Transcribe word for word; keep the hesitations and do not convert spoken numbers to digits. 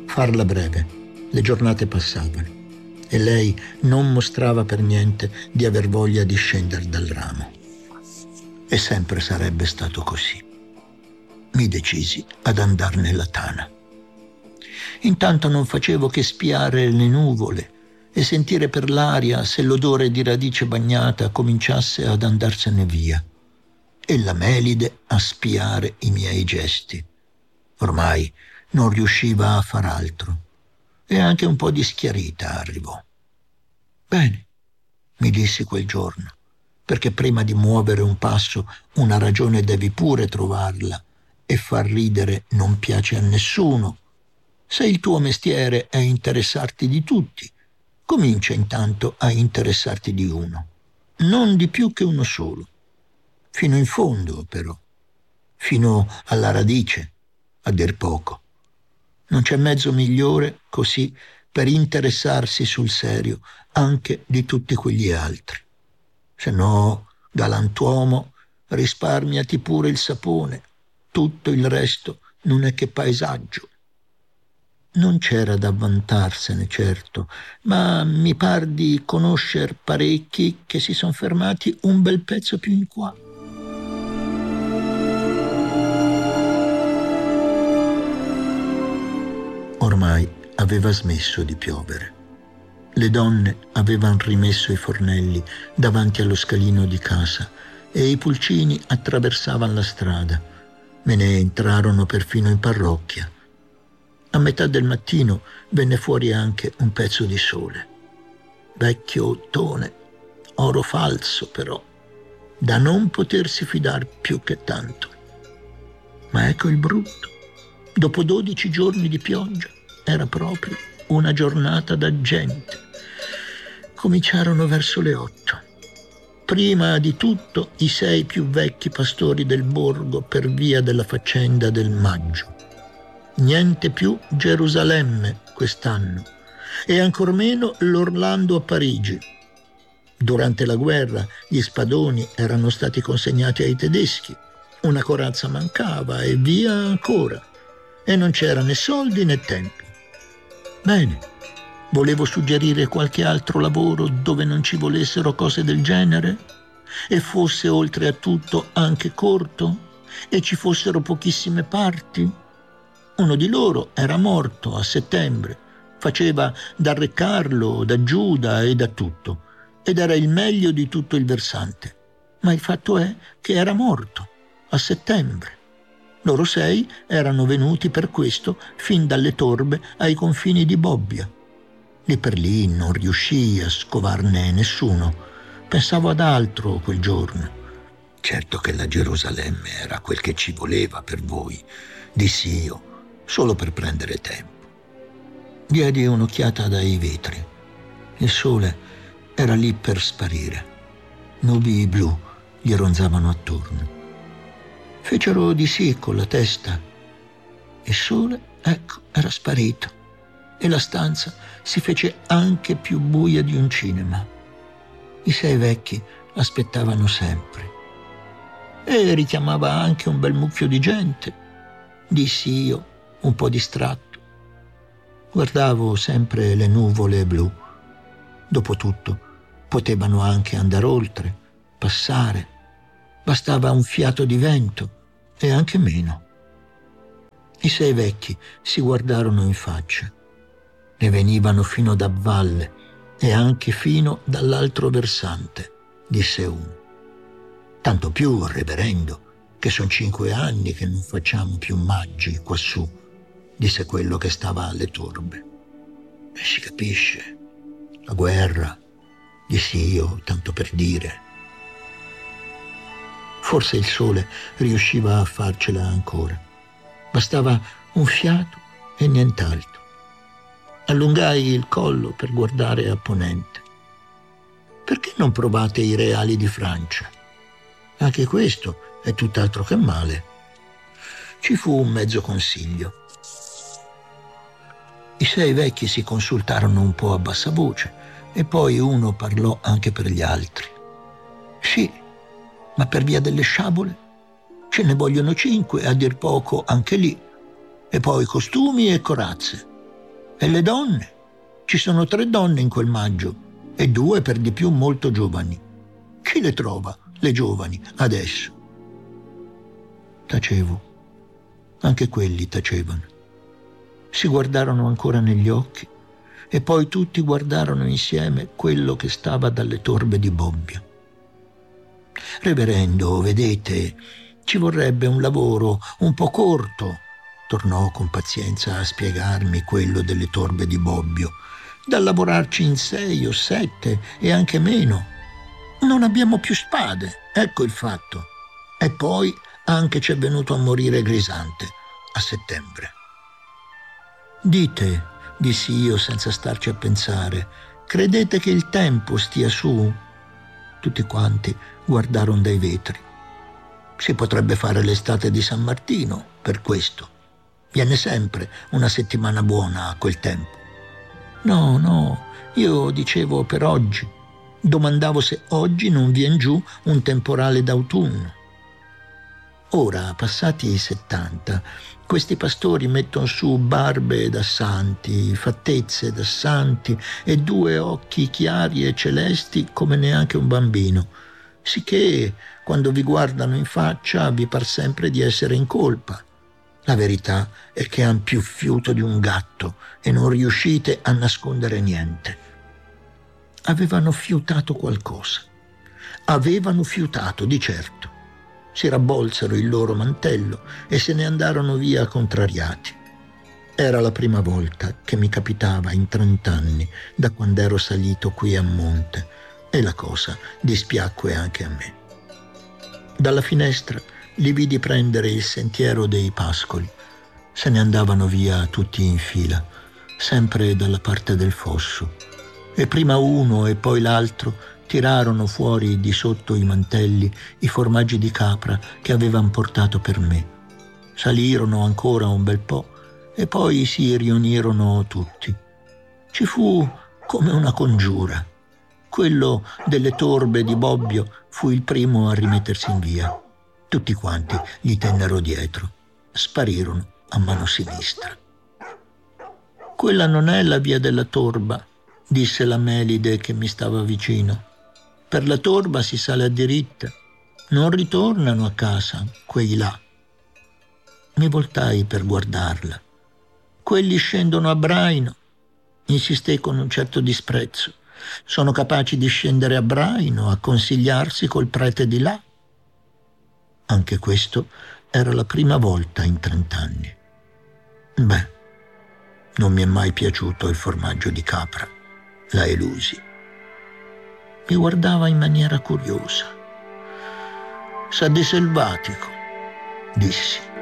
Farla breve, le giornate passavano e lei non mostrava per niente di aver voglia di scendere dal ramo. E sempre sarebbe stato così. Mi decisi ad andar nella tana. Intanto non facevo che spiare le nuvole e sentire per l'aria se l'odore di radice bagnata cominciasse ad andarsene via, e la melide a spiare i miei gesti. Ormai non riusciva a far altro e anche un po' di schiarita arrivò. «Bene», mi dissi quel giorno, perché prima di muovere un passo una ragione devi pure trovarla, e far ridere non piace a nessuno. Se il tuo mestiere è interessarti di tutti, comincia intanto a interessarti di uno, non di più che uno solo. Fino in fondo, però, fino alla radice, a dir poco. Non c'è mezzo migliore così per interessarsi sul serio anche di tutti quegli altri. Se no, galantuomo, risparmiati pure il sapone. Tutto il resto non è che paesaggio. Non c'era da vantarsene, certo, ma mi par di conoscer parecchi che si son fermati un bel pezzo più in qua. Ormai aveva smesso di piovere. Le donne avevano rimesso i fornelli davanti allo scalino di casa e i pulcini attraversavano la strada. Me ne entrarono perfino in parrocchia. A metà del mattino venne fuori anche un pezzo di sole. Vecchio ottone, oro falso però, da non potersi fidar più che tanto. Ma ecco il brutto. Dopo dodici giorni di pioggia era proprio una giornata da gente. Cominciarono verso le otto. Prima di tutto i sei più vecchi pastori del borgo per via della faccenda del maggio. Niente più Gerusalemme quest'anno e ancor meno l'Orlando a Parigi. Durante la guerra gli spadoni erano stati consegnati ai tedeschi, una corazza mancava e via ancora, e non c'era né soldi né tempo. Bene, volevo suggerire qualche altro lavoro dove non ci volessero cose del genere e fosse oltre a tutto anche corto e ci fossero pochissime parti. Uno di loro era morto a settembre, faceva da Re Carlo, da Giuda e da tutto, ed era il meglio di tutto il versante. Ma il fatto è che era morto a settembre. Loro sei erano venuti per questo fin dalle torbe ai confini di Bobbia. Lì per lì non riuscii a scovarne nessuno. Pensavo ad altro quel giorno. Certo che la Gerusalemme era quel che ci voleva per voi, dissi io, solo per prendere tempo. Diedi un'occhiata dai vetri. Il sole era lì per sparire. Nubi blu gli ronzavano attorno. Fecero di sì con la testa. Il sole, ecco, era sparito e la stanza si fece anche più buia di un cinema. I sei vecchi aspettavano sempre. E richiamava anche un bel mucchio di gente, dissi io, un po' distratto. Guardavo sempre le nuvole blu. Dopotutto, potevano anche andare oltre, passare. Bastava un fiato di vento e anche meno. I sei vecchi si guardarono in faccia. Ne venivano fino da valle e anche fino dall'altro versante, disse uno. Tanto più, reverendo, che son cinque anni che non facciamo più maggi quassù, disse quello che stava alle torbe. E si capisce, la guerra, dissi io, tanto per dire. Forse il sole riusciva a farcela ancora. Bastava un fiato e nient'altro. Allungai il collo per guardare a ponente. Perché non provate i reali di Francia? Anche questo è tutt'altro che male. Ci fu un mezzo consiglio. I sei vecchi si consultarono un po' a bassa voce e poi uno parlò anche per gli altri. Sì, ma per via delle sciabole ce ne vogliono cinque, a dir poco anche lì, e poi costumi e corazze. E le donne? Ci sono tre donne in quel maggio e due per di più molto giovani. Chi le trova, le giovani, adesso? Tacevo. Anche quelli tacevano. Si guardarono ancora negli occhi e poi tutti guardarono insieme quello che stava dalle torbe di Bobbio. Reverendo, vedete, ci vorrebbe un lavoro un po' corto, tornò con pazienza a spiegarmi quello delle torbe di Bobbio, da lavorarci in sei o sette e anche meno. Non abbiamo più spade, ecco il fatto. E poi anche ci è venuto a morire Grisante a settembre. Dite, dissi io senza starci a pensare, credete che il tempo stia su? Tutti quanti guardarono dai vetri. Si potrebbe fare l'estate di San Martino per questo. Viene sempre una settimana buona a quel tempo. No, no, io dicevo per oggi. Domandavo se oggi non vien giù un temporale d'autunno. Ora, passati i settanta, questi pastori mettono su barbe da santi, fattezze da santi e due occhi chiari e celesti come neanche un bambino, sicché quando vi guardano in faccia vi par sempre di essere in colpa. La verità è che han più fiuto di un gatto e non riuscite a nascondere niente. Avevano fiutato qualcosa. Avevano fiutato, di certo. Si rabbolsero il loro mantello e se ne andarono via contrariati. Era la prima volta che mi capitava in trent'anni da quando ero salito qui a monte e la cosa dispiacque anche a me. Dalla finestra li vidi prendere il sentiero dei pascoli. Se ne andavano via tutti in fila, sempre dalla parte del fosso. E prima uno e poi l'altro tirarono fuori di sotto i mantelli i formaggi di capra che avevan portato per me. Salirono ancora un bel po' e poi si riunirono tutti. Ci fu come una congiura. Quello delle torbe di Bobbio fu il primo a rimettersi in via. Tutti quanti gli tennero dietro. Sparirono a mano sinistra. «Quella non è la via della torba», disse la Melide che mi stava vicino. «Per la torba si sale a diritta. Non ritornano a casa, quei là». Mi voltai per guardarla. «Quelli scendono a Braino», insistei con un certo disprezzo. «Sono capaci di scendere a Braino a consigliarsi col prete di là». Anche questo era la prima volta in trent'anni. Beh, non mi è mai piaciuto il formaggio di capra, la Elusi. Mi guardava in maniera curiosa. «Sa di selvatico», dissi.